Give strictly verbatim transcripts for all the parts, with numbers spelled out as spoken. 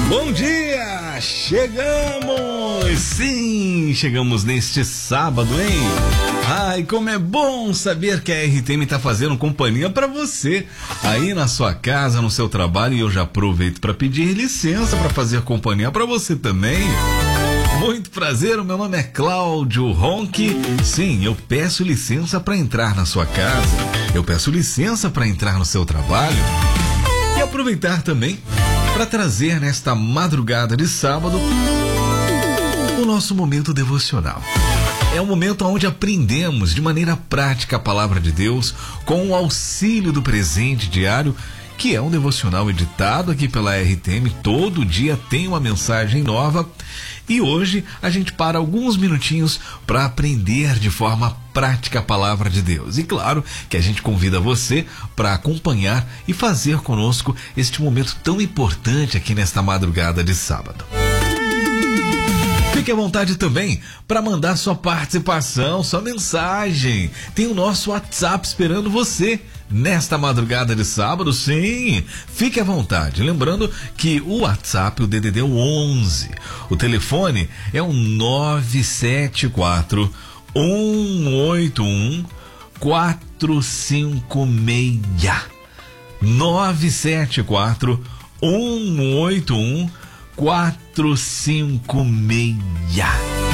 Bom dia! Chegamos! Sim, chegamos neste sábado, hein? Ai, como é bom saber que a R T M tá fazendo companhia pra você aí na sua casa, no seu trabalho, e eu já aproveito para pedir licença para fazer companhia pra você também. Muito prazer, o meu nome é Cláudio Ronchi. Sim, eu peço licença para entrar na sua casa, eu peço licença para entrar no seu trabalho e aproveitar também para trazer nesta madrugada de sábado o nosso momento devocional. É um momento onde aprendemos de maneira prática a palavra de Deus com o auxílio do presente diário, que é um devocional editado aqui pela R T M. Todo dia tem uma mensagem nova e hoje a gente para alguns minutinhos para aprender de forma prática a palavra de Deus. E claro que a gente convida você para acompanhar e fazer conosco este momento tão importante aqui nesta madrugada de sábado. Fique à vontade também para mandar sua participação, sua mensagem. Tem o nosso WhatsApp esperando você nesta madrugada de sábado. Sim, fique à vontade. Lembrando que o WhatsApp, o D D D é o onze. O telefone é o nove sete quatro, um oito um, quatro cinco seis. nove sete quatro, um oito um, quatro cinco seis.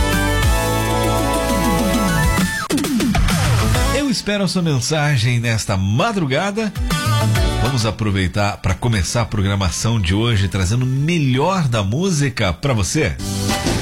Eu espero a sua mensagem nesta madrugada. Vamos aproveitar para começar a programação de hoje trazendo o melhor da música para você.